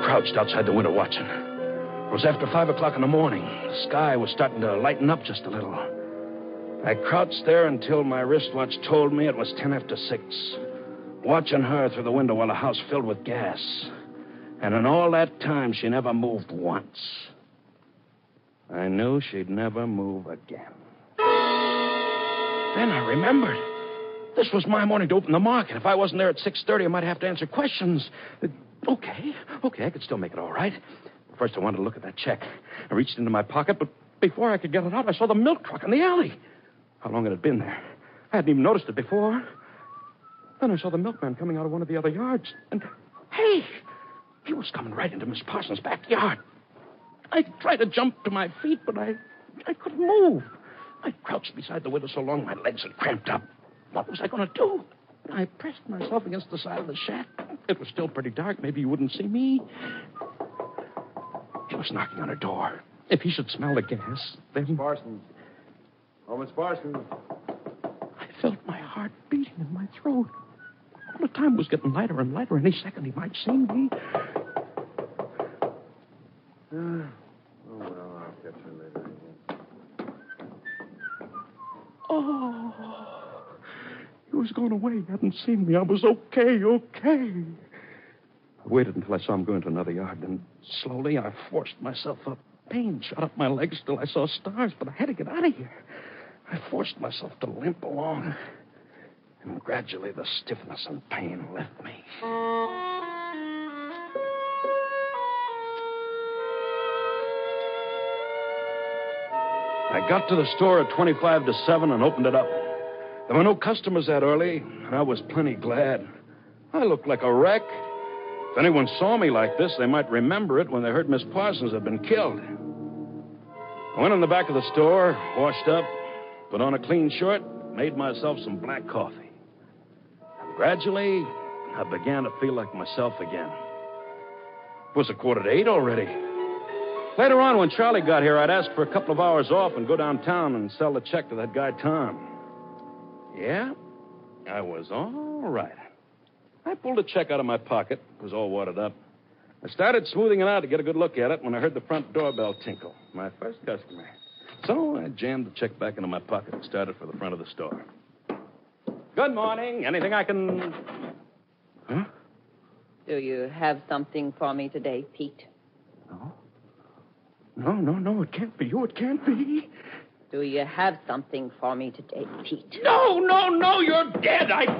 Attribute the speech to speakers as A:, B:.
A: crouched outside the window watching. It was after 5 o'clock in the morning. The sky was starting to lighten up just a little. I crouched there until my wristwatch told me it was 10 after 6, watching her through the window while the house filled with gas. And in all that time, she never moved once. I knew she'd never move again. Then I remembered. This was my morning to open the market. If I wasn't there at 6:30, I might have to answer questions. Okay, I could still make it all right. First, I wanted to look at that check. I reached into my pocket, but before I could get it out, I saw the milk truck in the alley. How long had it been there? I hadn't even noticed it before. Then I saw the milkman coming out of one of the other yards. And, hey, he was coming right into Miss Parsons' backyard. I tried to jump to my feet, but I couldn't move. I crouched beside the window so long my legs had cramped up. What was I going to do? I pressed myself against the side of the shack. It was still pretty dark. Maybe you wouldn't see me. He was knocking on her door. If he should smell the gas, then...
B: Miss Parsons. Oh, Miss Parsons.
A: I felt my heart beating in my throat. All the time was getting lighter and lighter. Any second he might see me.
B: Oh, well, I'll catch you later.
A: Oh, he was going away. He hadn't seen me. I was okay. I waited until I saw him go into another yard. Then slowly I forced myself up. Pain shot up my legs till I saw stars, but I had to get out of here. I forced myself to limp along. And gradually the stiffness and pain left me. I got to the store at 25 to 7 and opened it up. There were no customers that early, and I was plenty glad. I looked like a wreck. If anyone saw me like this, they might remember it when they heard Miss Parsons had been killed. I went in the back of the store, washed up, put on a clean shirt, made myself some black coffee. And gradually, I began to feel like myself again. It was 7:45 already. Later on, when Charlie got here, I'd ask for a couple of hours off and go downtown and sell the check to that guy, Tom. Yeah, I was all right. I pulled a check out of my pocket. It was all wadded up. I started smoothing it out to get a good look at it when I heard the front doorbell tinkle. My first customer. So I jammed the check back into my pocket and started for the front of the store. Good morning. Anything I can... Huh?
C: Do you have something for me today, Pete?
A: No. No, it can't be you. It can't be.
C: Do you have something for me today, Pete?
A: No, you're dead. I